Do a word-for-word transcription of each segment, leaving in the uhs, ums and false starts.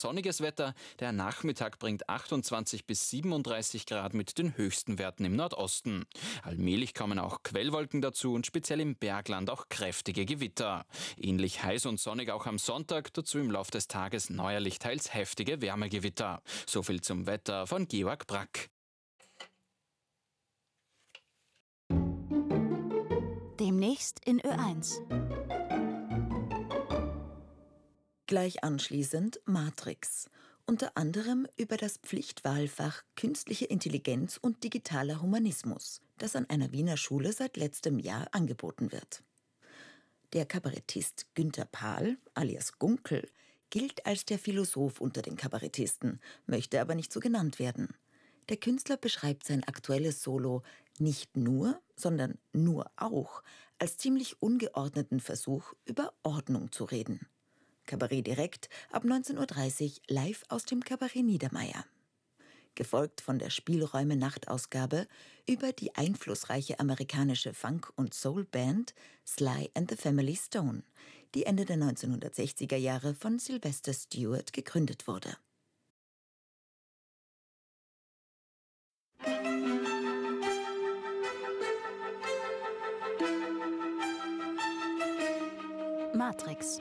Sonniges Wetter, der Nachmittag bringt achtundzwanzig bis siebenunddreißig Grad mit den höchsten Werten im Nordosten. Allmählich kommen auch Quellwolken dazu und speziell im Bergland auch kräftige Gewitter. Ähnlich heiß und sonnig auch am Sonntag, dazu im Lauf des Tages neuerlich teils heftige Wärmegewitter. So viel zum Wetter von Georg Brack. Demnächst in Ö eins. Gleich anschließend Matrix. Unter anderem über das Pflichtwahlfach Künstliche Intelligenz und digitaler Humanismus, das an einer Wiener Schule seit letztem Jahr angeboten wird. Der Kabarettist Günther Pahl, alias Gunkel, gilt als der Philosoph unter den Kabarettisten, möchte aber nicht so genannt werden. Der Künstler beschreibt sein aktuelles Solo nicht nur, sondern nur auch als ziemlich ungeordneten Versuch, über Ordnung zu reden. Kabarett direkt ab neunzehn Uhr dreißig live aus dem Kabarett Niedermeyer. Gefolgt von der Spielräume-Nachtausgabe über die einflussreiche amerikanische Funk- und Soul-Band Sly and the Family Stone, die Ende der neunzehnhundertsechziger Jahre von Sylvester Stewart gegründet wurde. Matrix.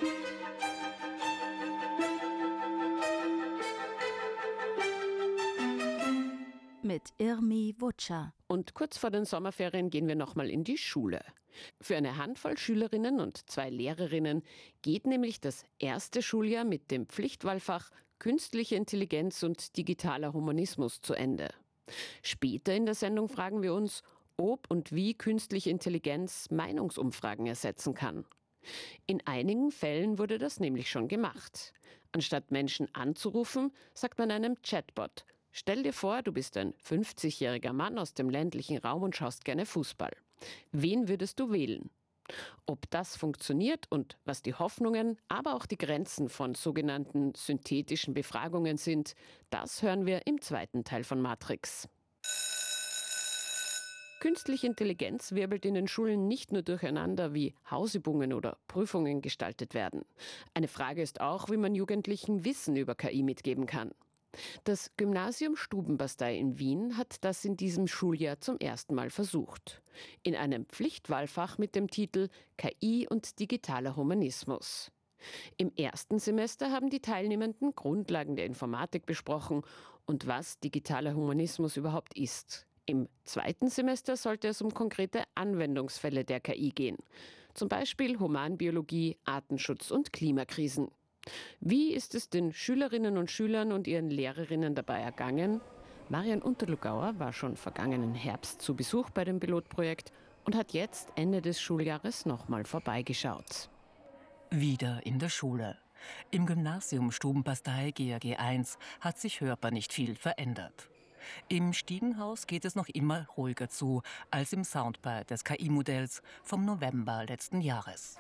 Mit Irmi Wutscher. Und kurz vor den Sommerferien gehen wir nochmal in die Schule. Für eine Handvoll Schülerinnen und zwei Lehrerinnen geht nämlich das erste Schuljahr mit dem Pflichtwahlfach Künstliche Intelligenz und digitaler Humanismus zu Ende. Später in der Sendung fragen wir uns, ob und wie künstliche Intelligenz Meinungsumfragen ersetzen kann. In einigen Fällen wurde das nämlich schon gemacht. Anstatt Menschen anzurufen, sagt man einem Chatbot: Stell dir vor, du bist ein fünfzigjähriger Mann aus dem ländlichen Raum und schaust gerne Fußball. Wen würdest du wählen? Ob das funktioniert und was die Hoffnungen, aber auch die Grenzen von sogenannten synthetischen Befragungen sind, das hören wir im zweiten Teil von Matrix. Künstliche Intelligenz wirbelt in den Schulen nicht nur durcheinander, wie Hausübungen oder Prüfungen gestaltet werden. Eine Frage ist auch, wie man Jugendlichen Wissen über K I mitgeben kann. Das Gymnasium Stubenbastei in Wien hat das in diesem Schuljahr zum ersten Mal versucht. In einem Pflichtwahlfach mit dem Titel K I und digitaler Humanismus. Im ersten Semester haben die Teilnehmenden Grundlagen der Informatik besprochen und was digitaler Humanismus überhaupt ist. Im zweiten Semester sollte es um konkrete Anwendungsfälle der K I gehen. Zum Beispiel Humanbiologie, Artenschutz und Klimakrisen. Wie ist es den Schülerinnen und Schülern und ihren Lehrerinnen dabei ergangen? Marian Unterlugauer war schon vergangenen Herbst zu Besuch bei dem Pilotprojekt und hat jetzt Ende des Schuljahres nochmal vorbeigeschaut. Wieder in der Schule. Im Gymnasium Stubenbastei G A G eins hat sich hörbar nicht viel verändert. Im Stiegenhaus geht es noch immer ruhiger zu als im Soundbite des K I-Modells vom November letzten Jahres.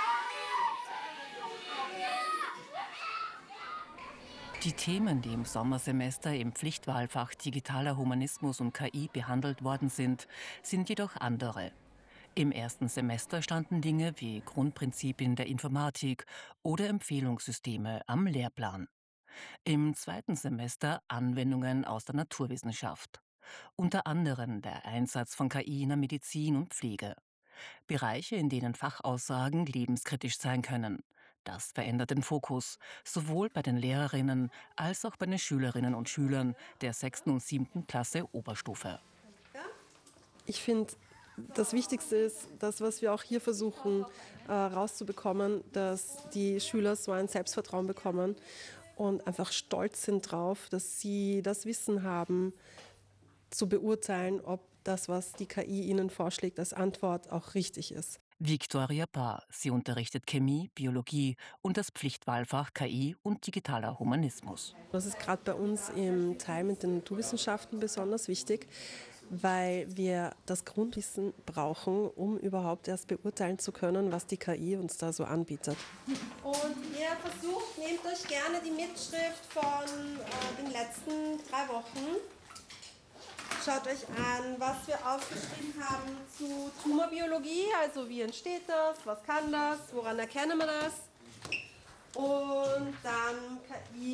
Die Themen, die im Sommersemester im Pflichtwahlfach digitaler Humanismus und K I behandelt worden sind, sind jedoch andere. Im ersten Semester standen Dinge wie Grundprinzipien der Informatik oder Empfehlungssysteme am Lehrplan. Im zweiten Semester Anwendungen aus der Naturwissenschaft. Unter anderem der Einsatz von K I in der Medizin und Pflege. Bereiche, in denen Fachaussagen lebenskritisch sein können. Das verändert den Fokus, sowohl bei den Lehrerinnen als auch bei den Schülerinnen und Schülern der sechsten und siebten Klasse Oberstufe. Ich finde, das Wichtigste ist, das, was wir auch hier versuchen äh, rauszubekommen, dass die Schüler so ein Selbstvertrauen bekommen und einfach stolz sind drauf, dass sie das Wissen haben, zu beurteilen, ob das, was die K I ihnen vorschlägt, als Antwort auch richtig ist. Viktoria Paar, sie unterrichtet Chemie, Biologie und das Pflichtwahlfach K I und digitaler Humanismus. Das ist gerade bei uns im Teil mit den Naturwissenschaften besonders wichtig, weil wir das Grundwissen brauchen, um überhaupt erst beurteilen zu können, was die K I uns da so anbietet. Und ihr versucht, nehmt euch gerne die Mitschrift von äh, den letzten drei Wochen. Schaut euch an, was wir aufgeschrieben haben zu Tumorbiologie, also wie entsteht das, was kann das, woran erkennen wir das. Und dann K I